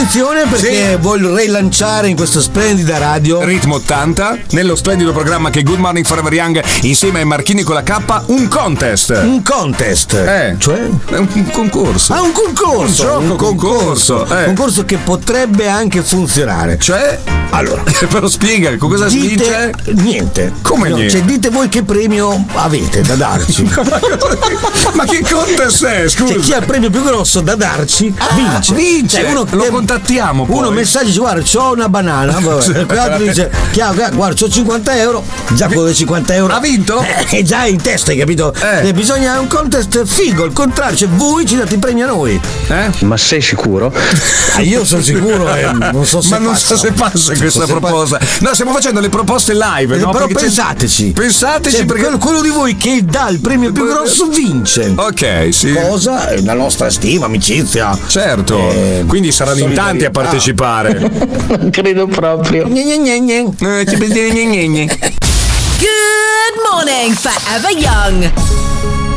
attenzione perché vorrei lanciare in questa splendida radio Ritmo 80, nello splendido programma che Good Morning Forever Young insieme ai Marchini con la K, un contest. Un contest. Cioè? È un concorso. Ah, un concorso. Un concorso. Un concorso che potrebbe anche funzionare. Cioè? Allora, però spiega, con cosa si dice? Niente. Come niente? Cioè, dite voi che premio avete da darci. Ma che contest è? Scusa. Cioè, chi ha il premio più grosso da darci vince. Vince. Cioè, uno lo contattiamo poi. Uno messaggio dice: guarda, c'ho una banana. L'altro dice: guarda, c'ho 50 euro. Già quello dei 50 euro ha vinto? È già in testa, hai capito? Bisogna un contest figo, il contrario, cioè voi ci date i premi a noi. Ma sei sicuro? Io sono sicuro, non so se ma non so se passa questa proposta. No, stiamo facendo le proposte live, no? Però pensateci. Pensateci, cioè, perché quello di voi che dà il premio più grosso vince. Ok, sì. Cosa? La nostra stima, amicizia. Certo. Quindi saranno in tanti a partecipare. Non credo proprio. Good morning, Forever Young.